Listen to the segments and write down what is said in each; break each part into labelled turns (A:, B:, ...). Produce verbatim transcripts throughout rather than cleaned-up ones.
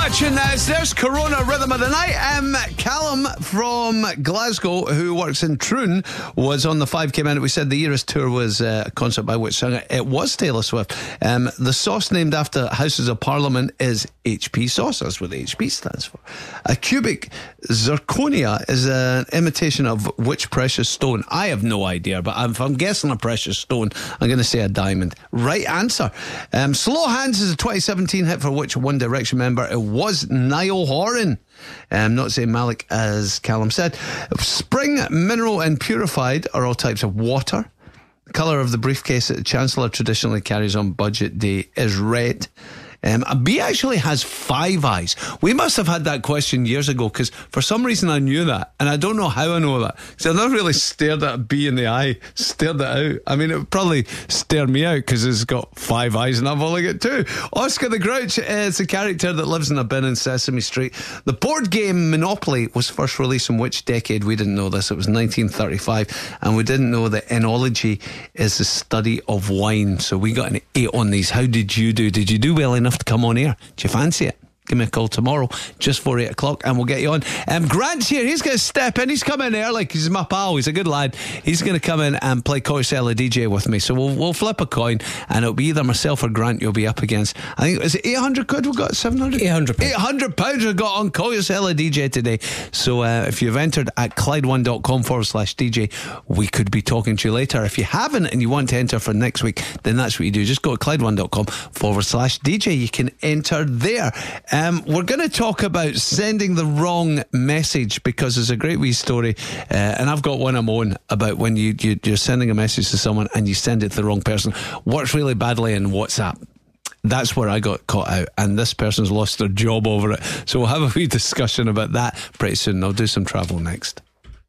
A: Watching this, there's Corona Rhythm of the Night. Um, Callum from Glasgow, who works in Troon, was on the five K Minute. We said the Eras Tour was uh, a concert by which singer? It was Taylor Swift. Um, the sauce named after Houses of Parliament is H P sauce. That's what the H P stands for. A cubic zirconia is an imitation of which precious stone? I have no idea, but if I'm guessing a precious stone, I'm going to say a diamond. Right answer. Um, Slow Hands is a twenty seventeen hit for which One Direction member? It was Niall Horan. Um, not saying Malik, as Callum said. Spring, mineral and purified are all types of water. The colour of the briefcase that the Chancellor traditionally carries on budget day is red. Um, a bee actually has five eyes. We must have had that question years ago, because for some reason I knew that, and I don't know how I know that, because I've never really stared at a bee in the eye, stared it out. I mean, it would probably stare me out because it's got five eyes and I've only got two. Oscar the Grouch is a character that lives in a bin in Sesame Street. The board game Monopoly was first released in which decade? We didn't know this. It was nineteen thirty-five, and we didn't know that enology is the study of wine. So we got an eight on these. How did you do? Did you do well enough to come on air? Do you fancy it? Give me a call tomorrow just for eight o'clock and we'll get you on. Um, Grant's here. He's going to step in. He's coming early because he's my pal. He's a good lad. He's going to come in and play Coachella D J with me. So we'll we'll flip a coin and it'll be either myself or Grant you'll be up against. I think, is it eight hundred quid we've got? seven hundred? eight hundred pounds. eight hundred pounds we've got on Coachella D J today. So uh, if you've entered at Clyde one dot com forward slash D J, we could be talking to you later. If you haven't and you want to enter for next week, then that's what you do. Just go to Clyde one dot com forward slash D J. You can enter there. Um, we're going to talk about sending the wrong message, because there's a great wee story uh, and I've got one of my own about when you, you, you're sending a message to someone and you send it to the wrong person. Works really badly in WhatsApp. That's where I got caught out, and this person's lost their job over it. So we'll have a wee discussion about that pretty soon. I'll do some travel next.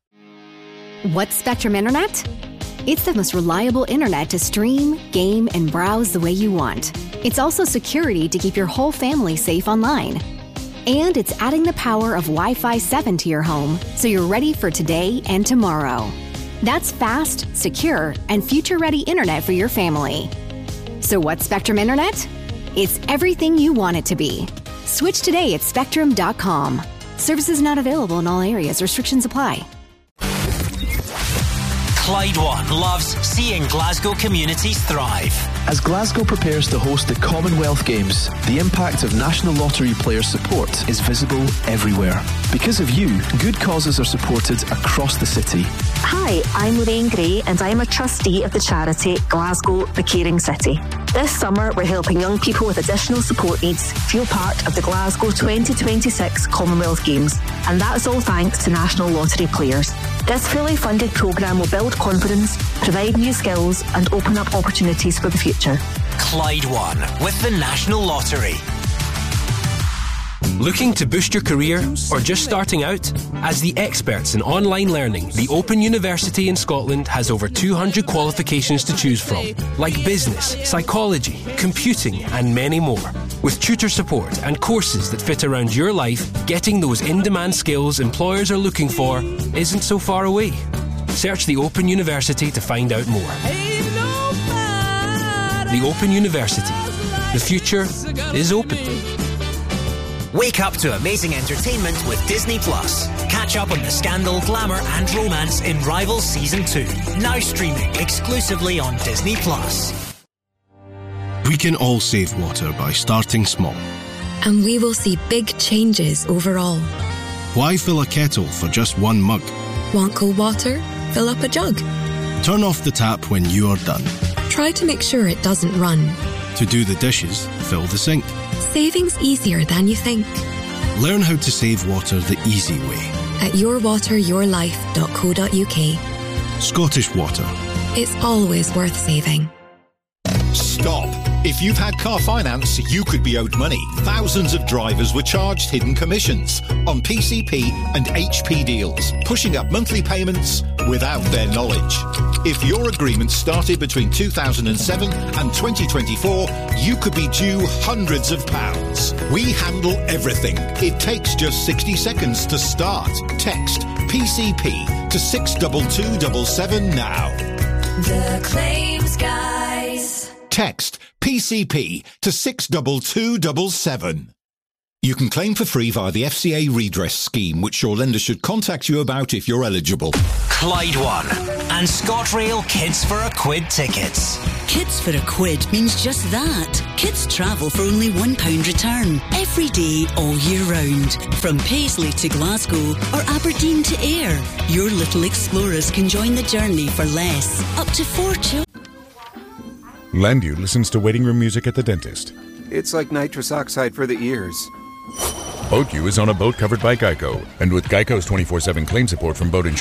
B: What's Spectrum Internet? It's the most reliable internet to stream, game, and browse the way you want. It's also security to keep your whole family safe online. And it's adding the power of Wi-Fi seven to your home, so you're ready for today and tomorrow. That's fast, secure, and future-ready internet for your family. So what's Spectrum Internet? It's everything you want it to be. Switch today at spectrum dot com. Services not available in all areas. Restrictions apply.
C: Clyde One loves seeing Glasgow communities thrive.
D: As Glasgow prepares to host the Commonwealth Games, the impact of National Lottery player support is visible everywhere. Because of you, good causes are supported across the city.
E: Hi, I'm Lorraine Gray and I'm a trustee of the charity Glasgow The Caring City. This summer, we're helping young people with additional support needs feel part of the Glasgow twenty twenty-six Commonwealth Games, and that's all thanks to National Lottery players. This fully funded programme will build confidence, provide new skills and open up opportunities for the future.
C: Clyde One with the National Lottery.
F: Looking to boost your career or just starting out? As the experts in online learning, the Open University in Scotland has over two hundred qualifications to choose from, like business, psychology, computing and many more. With tutor support and courses that fit around your life, getting those in-demand skills employers are looking for isn't so far away. Search the Open University to find out more. The Open University. The future is open.
C: Wake up to amazing entertainment with Disney Plus. Catch up on the scandal, glamour and romance in Rivals Season two. Now streaming exclusively on Disney Plus.
G: We can all save water by starting small.
H: And we will see big changes overall.
G: Why fill a kettle for just one mug?
H: Want cold water? Fill up a jug.
G: Turn off the tap when you are done.
H: Try to make sure it doesn't run.
G: To do the dishes, fill the sink.
H: Saving's easier than you think.
G: Learn how to save water the easy way
H: at your water your life dot co dot uk.
G: Scottish Water.
H: It's always worth saving.
I: Stop. If you've had car finance, you could be owed money. Thousands of drivers were charged hidden commissions on P C P and H P deals, pushing up monthly payments without their knowledge. If your agreement started between two thousand seven and twenty twenty-four, you could be due hundreds of pounds. We handle everything. It takes just sixty seconds to start. Text P C P to six two two seven seven now.
J: The Claims Guys.
I: Text P C P to six two two seven seven. You can claim for free via the F C A redress scheme, which your lender should contact you about if you're eligible.
C: Clyde One and ScotRail Kids for a Quid tickets.
K: Kids for a Quid means just that. Kids travel for only one pound return, every day, all year round. From Paisley to Glasgow or Aberdeen to Ayr. Your little explorers can join the journey for less. Up to four children.
L: Landu listens to waiting room music at the dentist.
M: It's like nitrous oxide for the ears.
L: BoatU is on a boat covered by Geico. And with Geico's twenty-four seven claim support from Boat Insurance,